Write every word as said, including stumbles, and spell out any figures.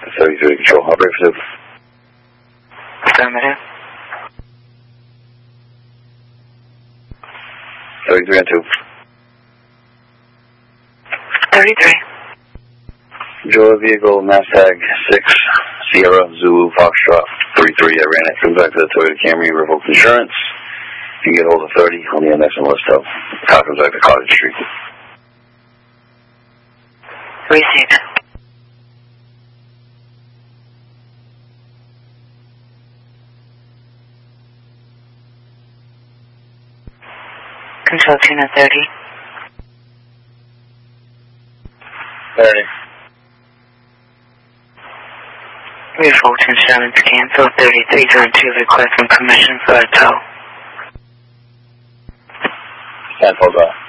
thirty-three control, operator for two. Affirmative. thirty-three on two. thirty-three. Control vehicle, Mustang six, Sierra, Zulu, Foxtrot, thirty-three. I ran it. Come back to the Toyota Camry, revoked insurance. You can get hold of thirty on the N S and list of. Car comes back to Cottage Street. Received. Control Tina thirty. thirty. Revoked insurance cancel. thirty-three zero two requesting permission for a tow. Cancel that.